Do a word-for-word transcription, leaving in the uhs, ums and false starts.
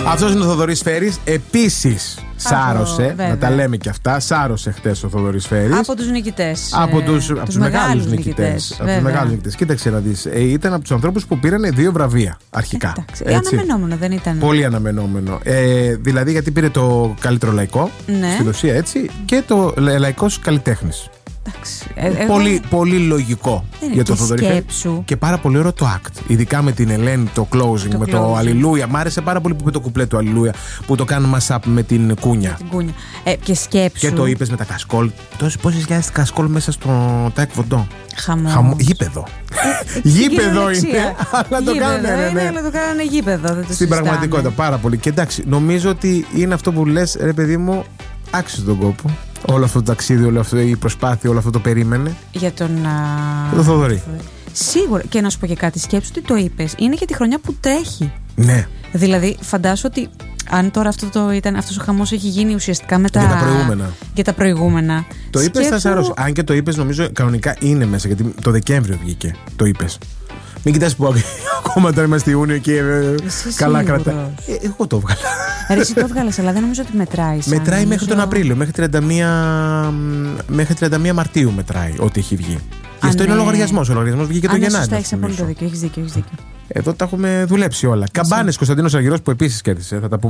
Αυτός είναι ο Θοδωρής Φέρης. Επίσης σάρωσε, βέβαια. να τα λέμε και αυτά. Σάρωσε χτες ο Θοδωρής Φέρης. Από τους νικητές. Από τους, ε, από τους τους μεγάλους νικητές. νικητές. Από τους βέβαια. μεγάλους νικητές. Κοίταξε να δεις. Ε, ήταν από τους ανθρώπους που πήραν δύο βραβεία αρχικά. Εντάξει. Ε, αναμενόμενο δεν ήταν. Πολύ αναμενόμενο. Ε, δηλαδή γιατί πήρε το καλύτερο λαϊκό, Ναι. στην ουσία έτσι, και το λα- λαϊκός καλλιτέχνης. Ε, εγώ... Πολύ, πολύ λογικό είναι για τον και Θοδωρή Φέρη. σκέψου. Και πάρα πολύ ωραίο το act. Ειδικά με την Ελένη, το closing, Το με closing. το Αλληλούια. Μ' άρεσε πάρα πολύ που είπε το κουπλέ του Αλληλούια, που το κάνουν mashup με την κούνια. Την κούνια. Ε, και σκέψου. Και το είπες με τα κασκόλ. Πόσες χιλιάδες κασκόλ μέσα στο Τάικ Βοντό. Χαμός. Χαμο... Γήπεδο. Γήπεδο Κυριολεξία. είναι. Αλλά το Γήπεδο κάνανε. ναι, είναι, ναι. αλλά το κάνανε γήπεδο. Δεν το Στην συζητάμε. πραγματικότητα πάρα πολύ. Και εντάξει, νομίζω ότι είναι αυτό που λες, ρε παιδί μου, άξιζε τον κόπο. Όλο αυτό το ταξίδι, όλη αυτή η προσπάθεια, όλο αυτό το περίμενε. Για τον. Για τον Θοδωρή. Σίγουρα. Και να σου πω και κάτι. Σκέψου ότι το είπες. Είναι και τη χρονιά που τρέχει. Ναι. Δηλαδή, φαντάσου ότι αν τώρα αυτό το ήταν, αυτός ο χαμός έχει γίνει ουσιαστικά με τα, Για τα προηγούμενα. Για τα προηγούμενα. Το είπες, θα Σκέψου- σ' αρέσει. Αν και το είπες, νομίζω κανονικά είναι μέσα, γιατί το Δεκέμβριο βγήκε. Το είπες. Μην κοιτάς που ακόμα τώρα είμαστε Ιούνιο και ε, Εσύ καλά σίγουρος. κρατά. Ε, εγώ το έβγαλα. Ρε, εσύ το έβγαλες, αλλά δεν νομίζω ότι μετράει. σαν, Μετράει μέχρι τον νομίζω- Απρίλιο, μέχρι τριάντα μία, μέχρι τριάντα μία Μαρτίου μετράει ό,τι έχει βγει. Γι' αυτό Α, είναι ο ναι. λογαριασμός. Ο λογαριασμός βγήκε Α, το ναι, Γενάρη. σωστά, να έχεις απόλυτο θυμίσω. δίκιο. Έχεις δίκιο, έχεις δίκιο. Εδώ τα έχουμε δουλέψει όλα. Καμπάνες Κωνσταντίνος Αργυρός που επίσης κέρδισε. Θα τα πούμε.